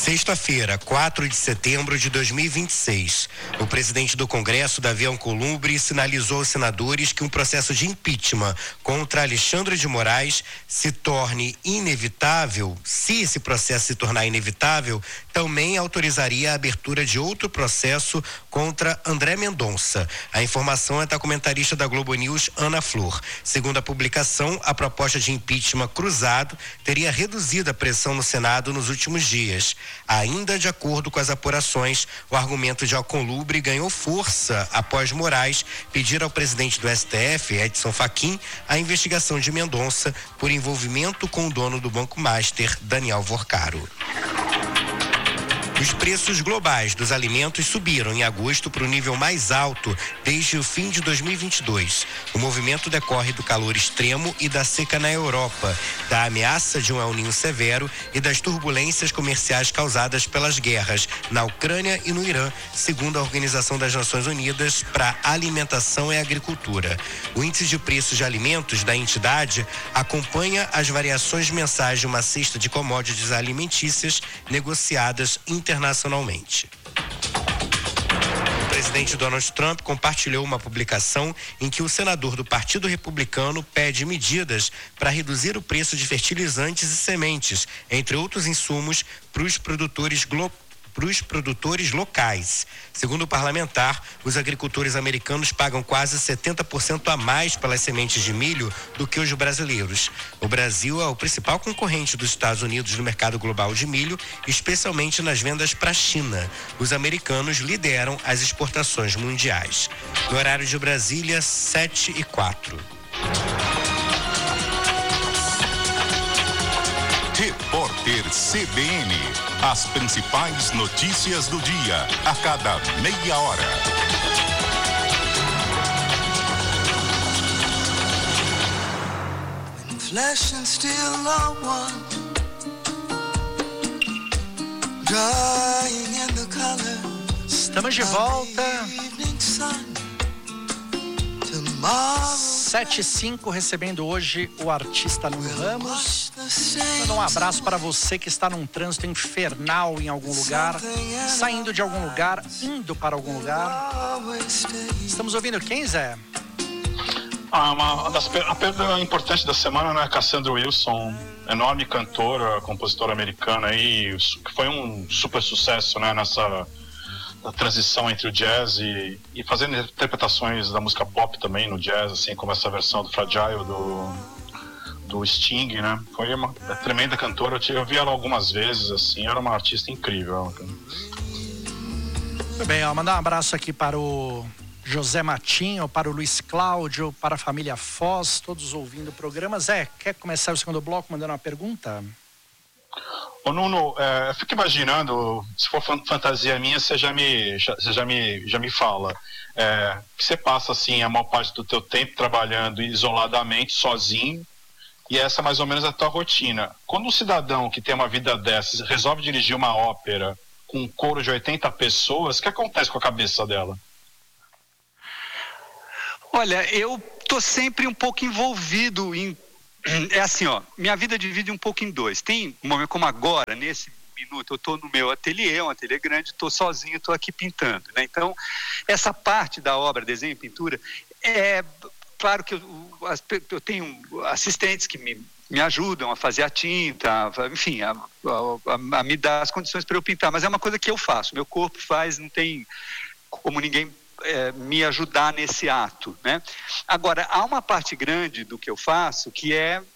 Sexta-feira, 4 de setembro de 2026. O presidente do Congresso, Davi Alcolumbre, sinalizou aos senadores que um processo de impeachment contra Alexandre de Moraes se torne inevitável. Se esse processo se tornar inevitável, também autorizaria a abertura de outro processo contra André Mendonça. A informação é da comentarista da Globo News, Ana Flor. Segundo a publicação, a proposta de impeachment cruzado teria reduzido a pressão no Senado nos últimos dias. Ainda de acordo com as apurações, o argumento de Alcolumbre ganhou força após Moraes pedir ao presidente do STF, Edson Fachin, a investigação de Mendonça por envolvimento com o dono do Banco Master, Daniel Vorcaro. Os preços globais dos alimentos subiram em agosto para o nível mais alto desde o fim de 2022. O movimento decorre do calor extremo e da seca na Europa, da ameaça de um El Niño severo e das turbulências comerciais causadas pelas guerras na Ucrânia e no Irã, segundo a Organização das Nações Unidas para Alimentação e Agricultura. O índice de preços de alimentos da entidade acompanha as variações mensais de uma cesta de commodities alimentícias negociadas internacionalmente. O presidente Donald Trump compartilhou uma publicação em que o senador do Partido Republicano pede medidas para reduzir o preço de fertilizantes e sementes, entre outros insumos, para os produtores locais. Segundo o parlamentar, os agricultores americanos pagam quase 70% a mais pelas sementes de milho do que os brasileiros. O Brasil é o principal concorrente dos Estados Unidos no mercado global de milho, especialmente nas vendas para a China. Os americanos lideram as exportações mundiais. No horário de Brasília, 7h04. Repórter CBN. As principais notícias do dia, a cada meia hora. Flesh and steel are one, drying in the color. Estamos de volta. 7h05, recebendo hoje o artista Nuno Ramos. Manda um abraço para você que está num trânsito infernal em algum lugar, saindo de algum lugar, indo para algum lugar. Estamos ouvindo quem, Zé? A perda importante da semana, né? Cassandra Wilson, enorme cantora, compositora americana aí, que foi um super sucesso, né? Nessa transição entre o jazz e fazendo interpretações da música pop também no jazz, assim como essa versão do Fragile do Sting, né? Foi uma tremenda cantora, eu vi ela algumas vezes, assim, era uma artista incrível. Muito bem, mandar um abraço aqui para o José Matinho, para o Luiz Cláudio, para a família Foz, todos ouvindo o programa. Zé, quer começar o segundo bloco mandando uma pergunta? Ô Nuno, eu fico imaginando, se for fantasia minha, você já me fala, que você passa assim a maior parte do teu tempo trabalhando isoladamente, sozinho, e essa mais ou menos é a tua rotina. Quando um cidadão que tem uma vida dessas resolve dirigir uma ópera com um coro de 80 pessoas, o que acontece com a cabeça dela? Olha, eu tô sempre um pouco envolvido em... É assim, ó, minha vida divide um pouco em dois. Tem um momento como agora, nesse minuto, eu estou no meu ateliê, um ateliê grande, estou sozinho, estou aqui pintando, né? Então, essa parte da obra, desenho e pintura, claro que eu tenho assistentes que me ajudam a fazer a tinta, enfim, a me dar as condições para eu pintar, mas é uma coisa que eu faço, meu corpo faz, não tem como ninguém me ajudar nesse ato, né? Agora, há uma parte grande do que eu faço que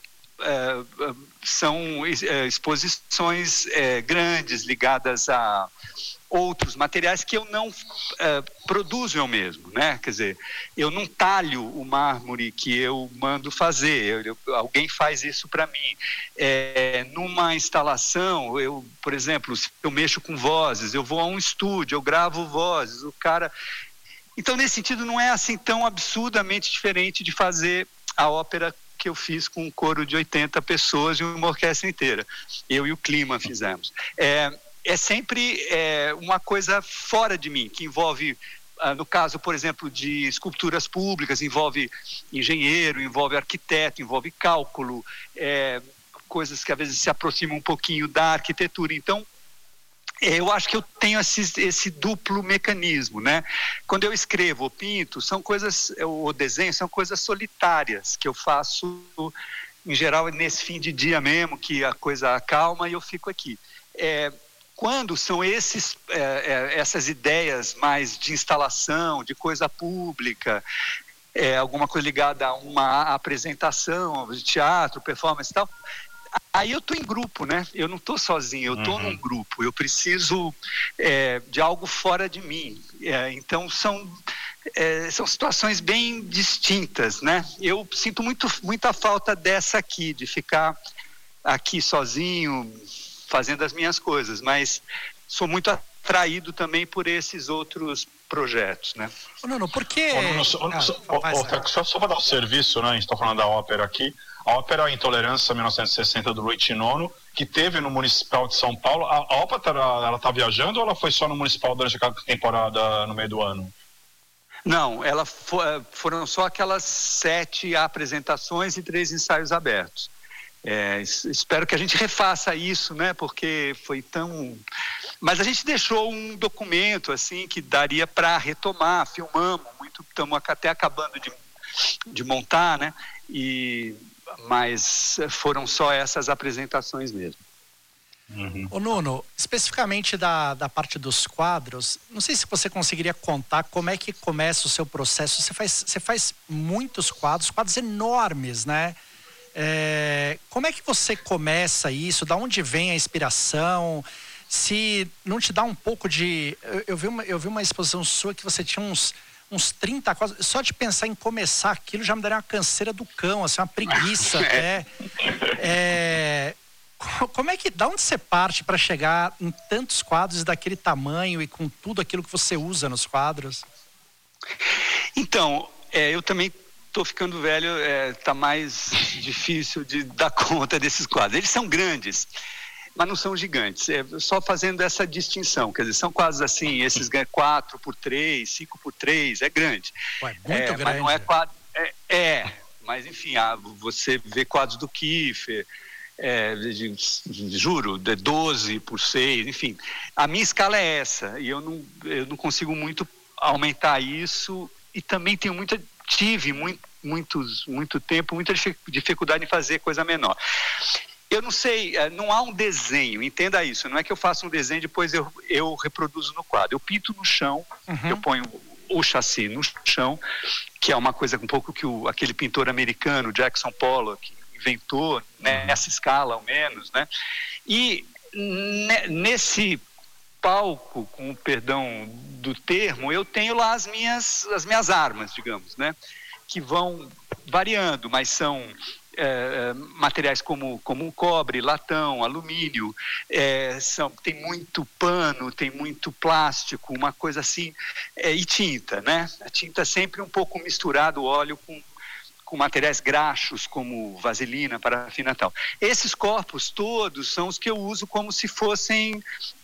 são exposições grandes ligadas a outros materiais que eu não produzo eu mesmo, né? Quer dizer, eu não talho o mármore que eu mando fazer, alguém faz isso para mim. Numa instalação, por exemplo, se eu mexo com vozes, eu vou a um estúdio, eu gravo vozes, o cara... Então, nesse sentido, não é assim tão absurdamente diferente de fazer a ópera que eu fiz com um coro de 80 pessoas e uma orquestra inteira. Eu e o Clima fizemos. É sempre uma coisa fora de mim, que envolve, no caso, por exemplo, de esculturas públicas, envolve engenheiro, envolve arquiteto, envolve cálculo, coisas que às vezes se aproximam um pouquinho da arquitetura. Então, Eu acho que eu tenho esse duplo mecanismo, né? Quando eu escrevo ou pinto, são coisas, ou desenho, são coisas solitárias que eu faço, em geral, nesse fim de dia mesmo, que a coisa acalma e eu fico aqui. Quando são essas ideias mais de instalação, de coisa pública, alguma coisa ligada a uma apresentação de teatro, performance e tal, aí eu estou em grupo, né? Eu não estou sozinho, eu estou num grupo. Eu preciso de algo fora de mim. Então são situações bem distintas, né? Eu sinto muita falta dessa aqui, de ficar aqui sozinho, fazendo as minhas coisas. Mas sou muito atraído também por esses outros projetos, né? Nuno, por que... Só para dar um serviço, né? A gente está falando da ópera aqui. A ópera Intolerância, 1960, do Luigi Nono, que teve no Municipal de São Paulo. A ópera, ela está viajando ou ela foi só no Municipal durante a temporada no meio do ano? Não, foram só aquelas 7 apresentações e 3 ensaios abertos. Espero que a gente refaça isso, né? Porque foi tão... Mas a gente deixou um documento, assim, que daria para retomar, filmamos muito, estamos até acabando de montar, né? Mas foram só essas apresentações mesmo. Ô Nuno, especificamente da parte dos quadros, não sei se você conseguiria contar como é que começa o seu processo. Você faz muitos quadros enormes, né? Como é que você começa isso? Da onde vem a inspiração? Se não te dá um pouco de... Eu vi uma exposição sua que você tinha uns 30 quadros. Só de pensar em começar aquilo já me daria uma canseira do cão, assim, uma preguiça até. Como é que... Da onde você parte para chegar em tantos quadros daquele tamanho e com tudo aquilo que você usa nos quadros? Então, eu também estou ficando velho, tá mais difícil de dar conta desses quadros. Eles são grandes, mas não são gigantes. Só fazendo essa distinção, quer dizer, são quadros assim, esses 4x3, 5x3, é grande. Ué, muito grande. Mas não é quadro... mas enfim, você vê quadros do Kiefer, juro, 12x6, enfim. A minha escala é essa, e eu não consigo muito aumentar isso, e também tive muito tempo, muita dificuldade em fazer coisa menor. Eu não sei, não há um desenho, entenda isso, não é que eu faço um desenho e depois eu reproduzo no quadro. Eu pinto no chão, eu ponho o chassi no chão, que é uma coisa um pouco que aquele pintor americano, Jackson Pollock, inventou, né, nessa escala ao menos, né? E nesse palco, com o perdão do termo, eu tenho lá as minhas armas, digamos, né? Que vão variando, mas são materiais como cobre, latão, alumínio, tem muito pano, tem muito plástico, uma coisa assim, e tinta, né? A tinta sempre um pouco misturado, o óleo com materiais graxos, como vaselina, parafina e tal. Esses corpos todos são os que eu uso como se fossem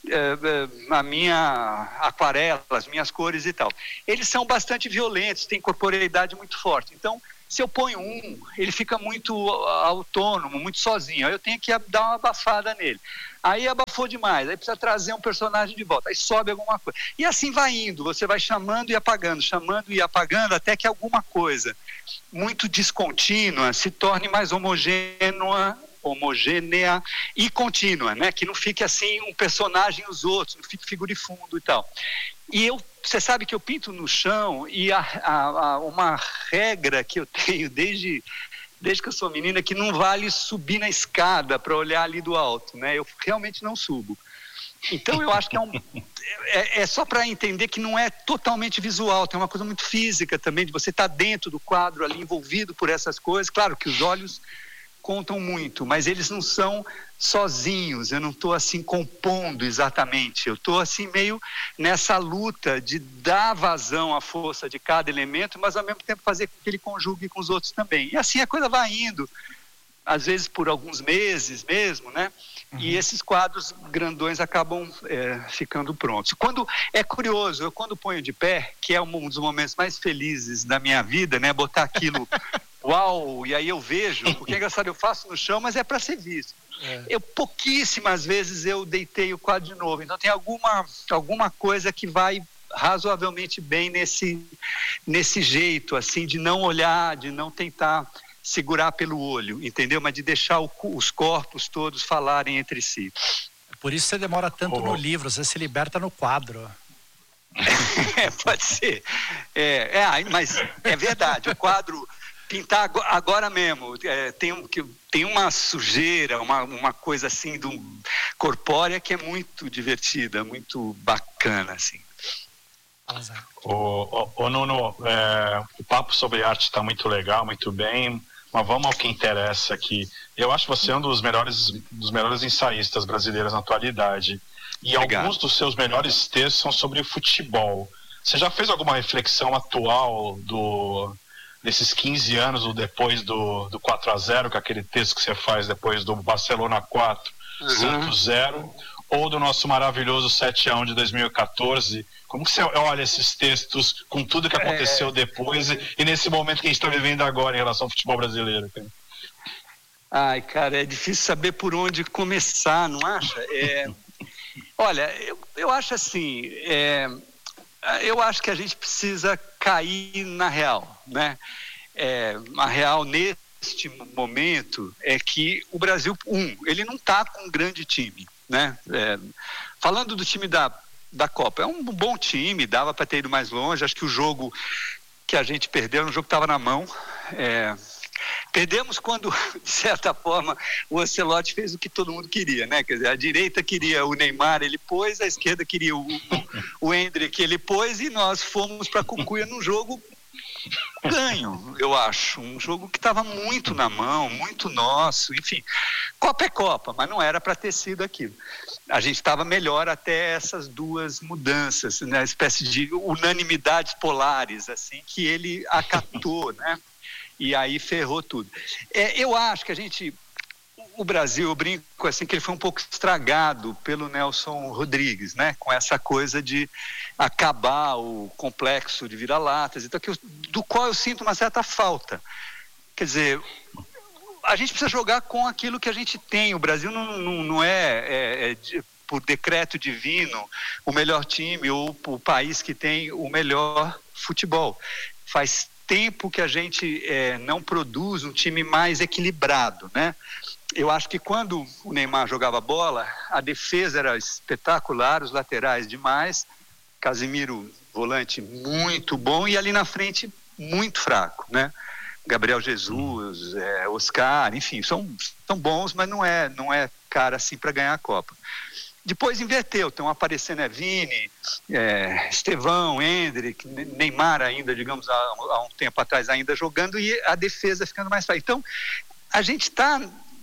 a minha aquarela, as minhas cores e tal. Eles são bastante violentos, têm corporeidade muito forte. Então, se eu ponho ele fica muito autônomo, muito sozinho. Aí eu tenho que dar uma abafada nele. Aí abafou demais, aí precisa trazer um personagem de volta, aí sobe alguma coisa. E assim vai indo, você vai chamando e apagando, até que alguma coisa muito descontínua se torne mais homogênea e contínua, né? Que não fique assim um personagem e os outros, não fique figura e fundo e tal. E você sabe que eu pinto no chão, e uma regra que eu tenho desde que eu sou menina, que não vale subir na escada para olhar ali do alto, né? Eu realmente não subo. Então eu acho que é só para entender que não é totalmente visual, tem uma coisa muito física também, de você estar dentro do quadro ali, envolvido por essas coisas. Claro que os olhos contam muito, mas eles não são sozinhos, eu não estou assim compondo exatamente, eu estou assim meio nessa luta de dar vazão à força de cada elemento, mas ao mesmo tempo fazer com que ele conjugue com os outros também. E assim a coisa vai indo, às vezes por alguns meses mesmo, né? E esses quadros grandões acabam ficando prontos. É curioso, quando ponho de pé, que é um dos momentos mais felizes da minha vida, né? Botar aquilo, uau, e aí eu vejo, porque é engraçado, eu faço no chão, mas é para ser visto. Eu pouquíssimas vezes eu deitei o quadro de novo. Então tem alguma coisa que vai razoavelmente bem nesse jeito, assim, de não olhar, de não tentar segurar pelo olho, entendeu? Mas de deixar os corpos todos falarem entre si. Por isso você demora tanto no livro, você se liberta no quadro. Pode ser. Mas é verdade, o quadro pintar agora mesmo, tem uma sujeira, uma coisa assim corpórea que é muito divertida, muito bacana, assim. Nuno, o papo sobre arte está muito legal, muito bem, mas vamos ao que interessa aqui. Eu acho você um dos melhores ensaístas brasileiros na atualidade. E Obrigado. Alguns dos seus melhores textos são sobre futebol. Você já fez alguma reflexão atual desses 15 anos depois do 4-0, que é aquele texto que você faz depois do Barcelona 4, Santos 0, ou do nosso maravilhoso 7-1 de 2014? Como que você olha esses textos com tudo que aconteceu depois e nesse momento que a gente está vivendo agora em relação ao futebol brasileiro? Ai, cara, é difícil saber por onde começar, não acha? Olha, eu acho assim, eu acho que a gente precisa cair na real, né? A real neste momento é que o Brasil, ele não está com um grande time, né? Falando do time da Copa, é um bom time, dava para ter ido mais longe. Acho que o jogo que a gente perdeu era um jogo que estava na mão. Perdemos quando, de certa forma, o Ancelotti fez o que todo mundo queria, né? Quer dizer, a direita queria o Neymar, ele pôs, a esquerda queria o Endrick, ele pôs, e nós fomos para a cucuia num jogo ganho, eu acho. Um jogo que estava muito na mão, muito nosso, enfim. Copa é Copa, mas não era para ter sido aquilo. A gente estava melhor até essas duas mudanças, né? Espécie de unanimidades polares, assim, que ele acatou, né? E aí ferrou tudo. Eu acho que o Brasil, eu brinco assim, que ele foi um pouco estragado pelo Nelson Rodrigues, né? Com essa coisa de acabar o complexo de vira-latas, então, do qual eu sinto uma certa falta. Quer dizer, a gente precisa jogar com aquilo que a gente tem. O Brasil não é por decreto divino o melhor time ou o país que tem o melhor futebol. Faz tempo que a gente não produz um time mais equilibrado, né? Eu acho que quando o Neymar jogava bola, a defesa era espetacular, os laterais demais, Casimiro, volante muito bom, e ali na frente muito fraco, né? Gabriel Jesus, Oscar, enfim, são bons, mas não é cara assim para ganhar a Copa. Depois inverteu, estão aparecendo Vini, Estevão, Endrick, Neymar ainda, digamos, há um tempo atrás ainda jogando, e a defesa ficando mais fraca. Então, a gente está...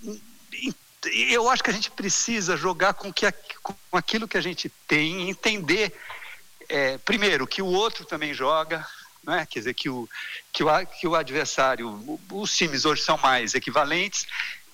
Eu acho que a gente precisa jogar com aquilo que a gente tem, entender, primeiro, que o outro também joga, né? Quer dizer, que o adversário, os times hoje são mais equivalentes,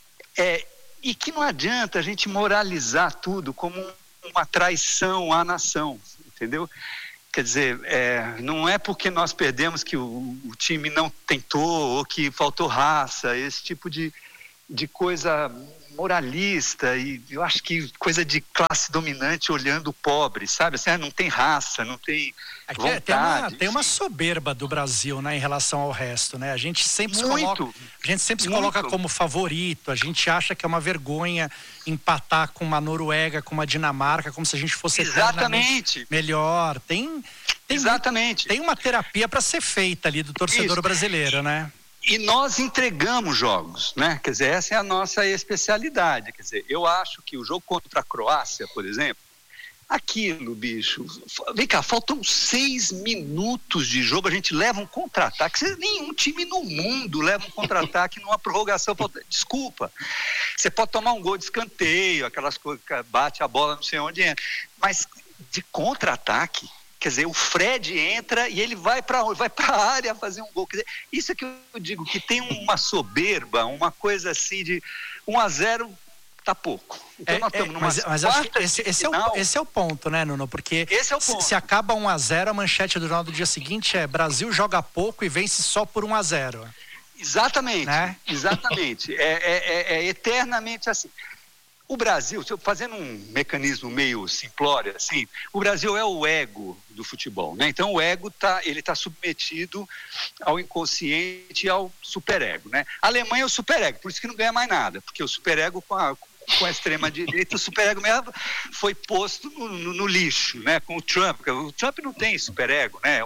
e que não adianta a gente moralizar tudo como uma traição à nação, entendeu? Quer dizer, não é porque nós perdemos que o time não tentou ou que faltou raça, esse tipo de coisa moralista, e eu acho que coisa de classe dominante olhando o pobre, sabe? Assim, não tem raça, não tem vontade. Tem uma soberba do Brasil, né, em relação ao resto, né? A gente sempre se coloca como favorito, a gente acha que é uma vergonha empatar com uma Noruega, com uma Dinamarca, como se a gente fosse exatamente melhor. Exatamente. Tem uma terapia para ser feita ali do torcedor brasileiro, né? E nós entregamos jogos, né? Quer dizer, essa é a nossa especialidade. Quer dizer, eu acho que o jogo contra a Croácia, por exemplo, aquilo, bicho, vem cá, faltam 6 minutos de jogo, a gente leva um contra-ataque. Nenhum time no mundo leva um contra-ataque numa prorrogação. Desculpa, você pode tomar um gol de escanteio, aquelas coisas que bate a bola, não sei onde entra, mas de contra-ataque, quer dizer, o Fred entra e ele vai para a área fazer um gol. Quer dizer, isso é que eu digo, que tem uma soberba, uma coisa assim de 1-0 tá pouco. Então nós estamos numa mas acho que esse é o ponto, né, Nuno? Porque se acaba 1-0, a manchete do jornal do dia seguinte é: Brasil joga pouco e vence só por 1-0. Exatamente, né? Exatamente. É eternamente assim. O Brasil, fazendo um mecanismo meio simplório, assim, o Brasil é o ego do futebol, né? Então o ego ele tá submetido ao inconsciente e ao superego, né? A Alemanha é o superego, por isso que não ganha mais nada, porque o superego com a extrema-direita, o superego mesmo foi posto no lixo, né? Com o Trump. O Trump não tem superego, né?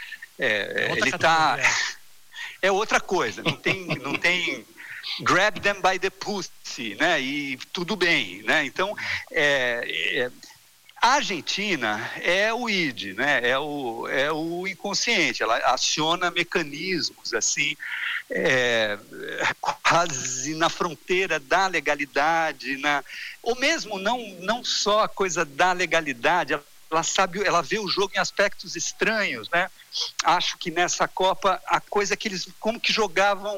É outra coisa, não tem grab them by the pussy, né? E tudo bem, né? Então, a Argentina é o id, né? É o inconsciente. Ela aciona mecanismos assim, quase na fronteira da legalidade, ou mesmo não só a coisa da legalidade. Ela vê o jogo em aspectos estranhos, né? Acho que nessa Copa a coisa que eles como que jogavam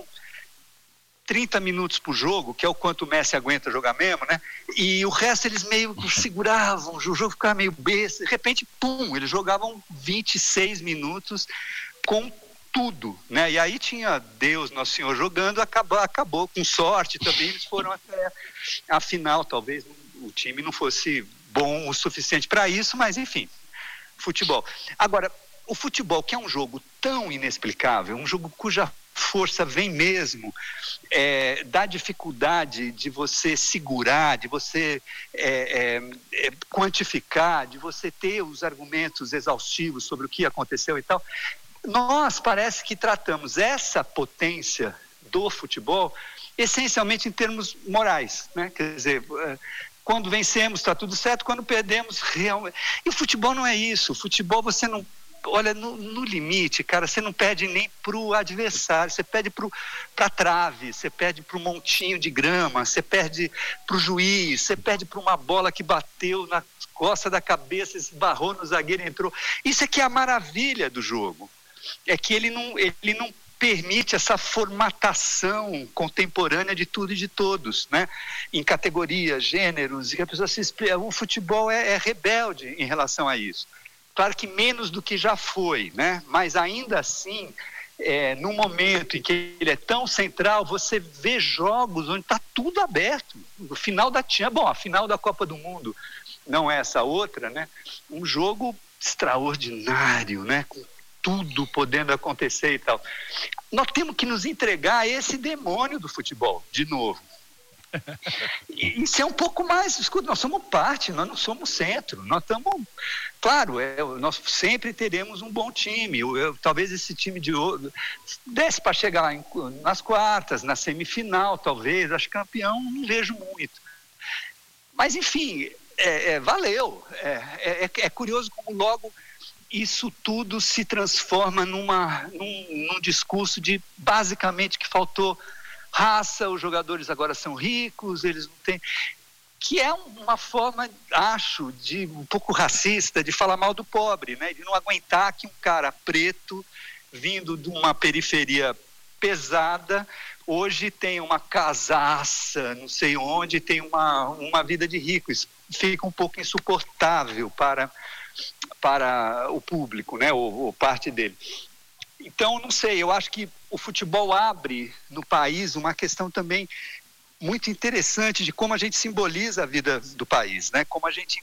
30 minutos por jogo, que é o quanto o Messi aguenta jogar mesmo, né? E o resto eles meio seguravam, o jogo ficava meio besta. De repente, pum, eles jogavam 26 minutos com tudo, né? E aí tinha Deus, Nosso Senhor jogando, acabou com sorte também, eles foram até a final. Talvez o time não fosse bom o suficiente para isso, mas enfim, futebol. Agora, o futebol, que é um jogo tão inexplicável, um jogo cuja força vem mesmo da dificuldade de você segurar, de você quantificar, de você ter os argumentos exaustivos sobre o que aconteceu e tal. Nós parece que tratamos essa potência do futebol essencialmente em termos morais, né? Quer dizer, quando vencemos está tudo certo, quando perdemos realmente. E o futebol não é isso. O futebol você não olha, no limite, cara, você não perde nem para o adversário, você perde para a trave, você perde para o montinho de grama, você perde para o juiz, você perde para uma bola que bateu na costa da cabeça, esbarrou no zagueiro e entrou. Isso é que é a maravilha do jogo, é que ele não permite essa formatação contemporânea de tudo e de todos, né? Em categorias, gêneros, e que a pessoa o futebol é rebelde em relação a isso. Claro que menos do que já foi, né? Mas ainda assim, no momento em que ele é tão central, você vê jogos onde está tudo aberto. O final a final da Copa do Mundo não é essa outra, né? Um jogo extraordinário, né? Com tudo podendo acontecer e tal. Nós temos que nos entregar a esse demônio do futebol, de novo. E ser um pouco mais, escuta, nós somos parte, nós não somos centro, nós estamos, claro, nós sempre teremos um bom time, talvez esse time de hoje desse para chegar nas quartas, na semifinal, talvez, acho que campeão não vejo muito, mas enfim, valeu, é curioso como logo isso tudo se transforma num discurso de basicamente que faltou raça, os jogadores agora são ricos, eles não têm... Que é uma forma, acho, de um pouco racista, de falar mal do pobre, né? De não aguentar que um cara preto, vindo de uma periferia pesada, hoje tem uma casaça, não sei onde, tem uma vida de rico. Isso fica um pouco insuportável para o público, né? Ou parte dele. Então, não sei, eu acho que o futebol abre no país uma questão também muito interessante de como a gente simboliza a vida do país, né? Como a gente